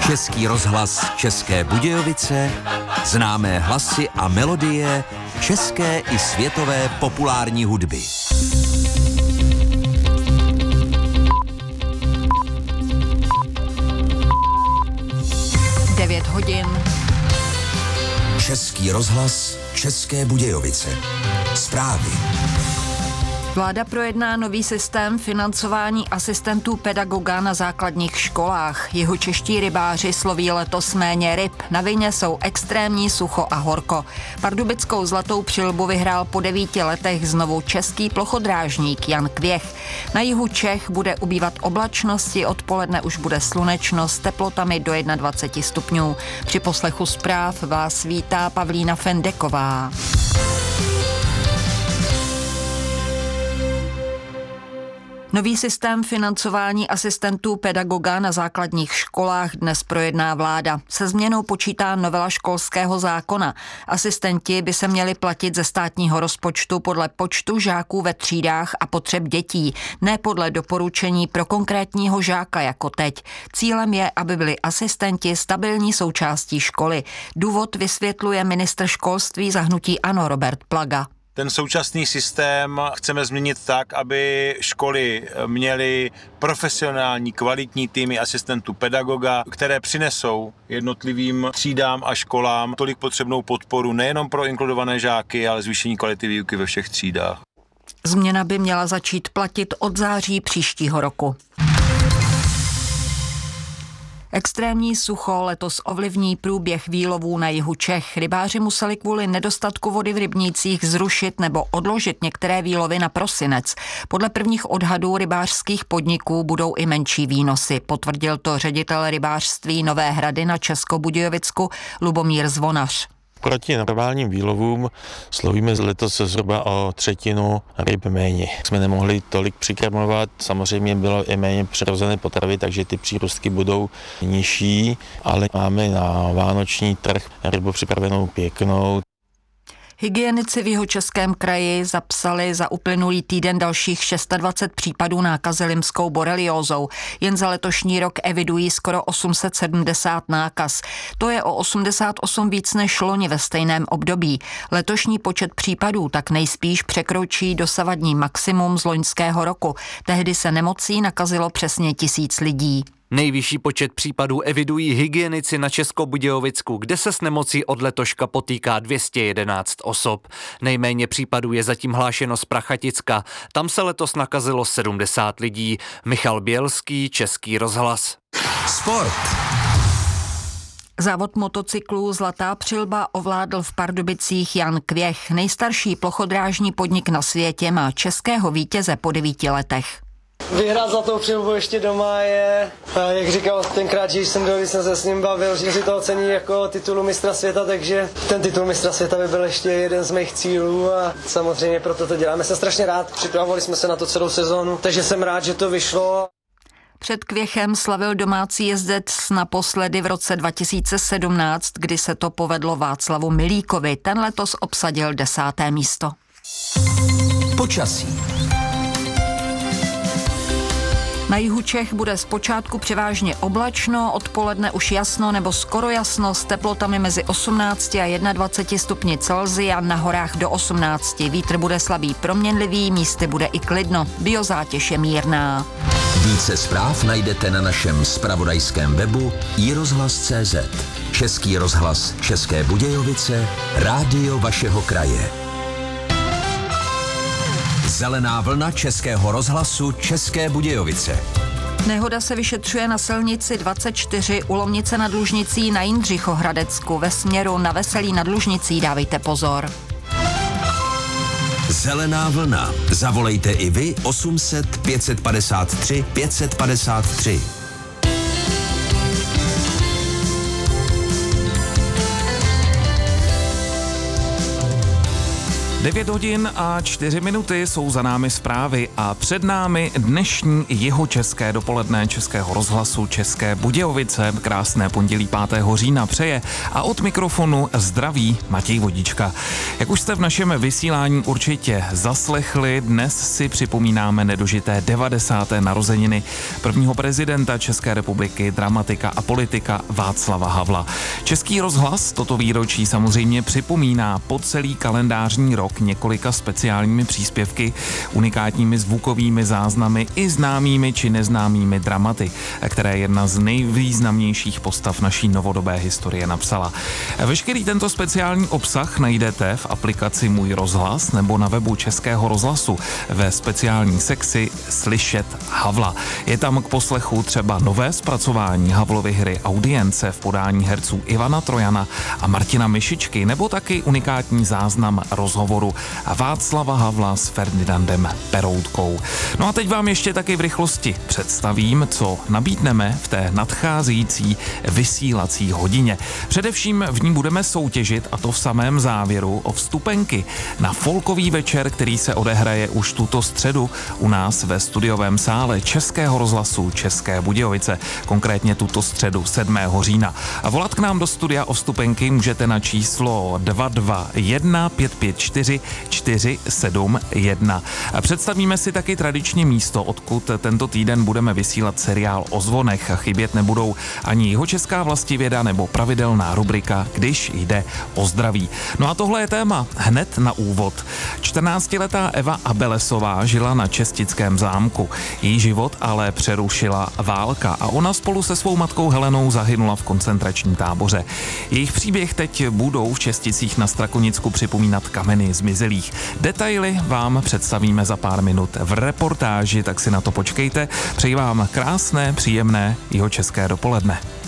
Český rozhlas České Budějovice, známé hlasy a melodie české i světové populární hudby. Hodin. Český rozhlas České Budějovice. Zprávy. Vláda projedná nový systém financování asistentů pedagoga na základních školách. Jihočeští rybáři sloví letos méně ryb. Na vině jsou extrémní sucho a horko. Pardubickou zlatou přilbu vyhrál po 9 letech znovu český plochodrážník Jan Kvěch. Na jihu Čech bude ubývat oblačnosti, odpoledne už bude slunečno s teplotami do 21 stupňů. Při poslechu zpráv vás vítá Pavlína Fendeková. Nový systém financování asistentů pedagoga na základních školách dnes projedná vláda. Se změnou počítá novela školského zákona. Asistenti by se měli platit ze státního rozpočtu podle počtu žáků ve třídách a potřeb dětí, ne podle doporučení pro konkrétního žáka jako teď. Cílem je, aby byli asistenti stabilní součástí školy. Důvod vysvětluje ministr školství za hnutí ANO Robert Plaga. Ten současný systém chceme změnit tak, aby školy měly profesionální, kvalitní týmy asistentů pedagoga, které přinesou jednotlivým třídám a školám tolik potřebnou podporu nejenom pro inkludované žáky, ale zvýšení kvality výuky ve všech třídách. Změna by měla začít platit od září příštího roku. Extrémní sucho letos ovlivní průběh výlovů na jihu Čech. Rybáři museli kvůli nedostatku vody v rybnících zrušit nebo odložit některé výlovy na prosinec. Podle prvních odhadů rybářských podniků budou i menší výnosy. Potvrdil to ředitel rybářství Nové Hrady na Českobudějovicku Lubomír Zvonař. Proti normálním výlovům slovíme letos zhruba o 1/3 ryb méně. Jsme nemohli tolik přikrmovat, samozřejmě bylo i méně přirozené potravy, takže ty přírůstky budou nižší, ale máme na vánoční trh rybu připravenou pěknou. Hygienici v Jihočeském kraji zapsali za uplynulý týden dalších 26 případů nákazy limskou boreliózou. Jen za letošní rok evidují skoro 870 nákaz. To je o 88 víc než loni ve stejném období. Letošní počet případů tak nejspíš překročí dosavadní maximum z loňského roku. Tehdy se nemocí nakazilo přesně 1000 lidí. Nejvyšší počet případů evidují hygienici na Českobudějovicku, kde se s nemocí od letoška potýká 211 osob. Nejméně případů je zatím hlášeno z Prachaticka. Tam se letos nakazilo 70 lidí. Michal Bělský, Český rozhlas. Sport. Závod motocyklů Zlatá přilba ovládl v Pardubicích Jan Kvěch. Nejstarší plochodrážní podnik na světě má českého vítěze po 9 letech. Vyhrát Zlatou přilbu ještě doma je, jak říkal tenkrát, že jsem byl, když jsem se s ním bavil, že si to ocení jako titulu mistra světa, takže ten titul mistra světa by byl ještě jeden z mých cílů a samozřejmě proto to děláme. Jsem strašně rád, připravovali jsme se na to celou sezónu, takže jsem rád, že to vyšlo. Před Kvěchem slavil domácí jezdec naposledy v roce 2017, kdy se to povedlo Václavu Milíkovi. Ten letos obsadil 10. místo. Počasí. Na jihu Čech bude zpočátku převážně oblačno, odpoledne už jasno nebo skoro jasno s teplotami mezi 18 a 21 stupni Celsia, na horách do 18. Vítr bude slabý proměnlivý, místy bude i klidno, biozátěž je mírná. Více zpráv najdete na našem zpravodajském webu iRozhlas.cz. Český rozhlas České Budějovice, rádio vašeho kraje. Zelená vlna Českého rozhlasu České Budějovice. Nehoda se vyšetřuje na silnici 24 u Lomnice nad Lužnicí na Jindřichohradecku. Ve směru na Veselí nad Lužnicí dávejte pozor. Zelená vlna. Zavolejte i vy 800 553 553. 9 hodin a 4 minuty jsou za námi zprávy a před námi dnešní jihočeské dopoledne Českého rozhlasu České Budějovice. Krásné pondělí 5. října přeje a od mikrofonu zdraví Matěj Vodička. Jak už jste v našem vysílání určitě zaslechli, dnes si připomínáme nedožité 90. narozeniny prvního prezidenta České republiky, dramatika a politika Václava Havla. Český rozhlas toto výročí samozřejmě připomíná po celý kalendářní rok několika speciálními příspěvky, unikátními zvukovými záznamy i známými či neznámými dramaty, které jedna z nejvýznamnějších postav naší novodobé historie napsala. Veškerý tento speciální obsah najdete v aplikaci Můj rozhlas nebo na webu Českého rozhlasu ve speciální sekci Slyšet Havla. Je tam k poslechu třeba nové zpracování Havlovy hry Audience v podání herců Ivana Trojana a Martina Myšičky nebo taky unikátní záznam rozhovoru Václava Havla s Ferdinandem Peroutkou. No a teď vám ještě taky v rychlosti představím, co nabídneme v té nadcházející vysílací hodině. Především v ní budeme soutěžit, a to v samém závěru, o vstupenky na folkový večer, který se odehraje už tuto středu u nás ve studiovém sále Českého rozhlasu České Budějovice, konkrétně tuto středu 7. října. A volat k nám do studia o vstupenky můžete na číslo 221 554 471. Představíme si taky tradiční místo, odkud tento týden budeme vysílat seriál o zvonech. Chybět nebudou ani jihočeská vlastivěda nebo pravidelná rubrika Když jde o zdraví. No a tohle je téma hned na úvod. 14letá Eva Abelesová žila na Čestickém zámku. Její život ale přerušila válka a ona spolu se svou matkou Helenou zahynula v koncentračním táboře. Jejich příběh teď budou v Česticích na Strakonicku připomínat kameny zmizelých. Detaily vám představíme za pár minut v reportáži, tak si na to počkejte. Přeji vám krásné, příjemné jihočeské dopoledne.